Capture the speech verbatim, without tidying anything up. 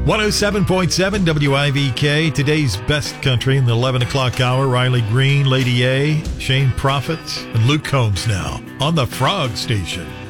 one oh seven point seven W I V K, today's best country in the eleven o'clock hour. Riley Green, Lady A, Shane Prophet, and Luke Combs now on the Frog Station.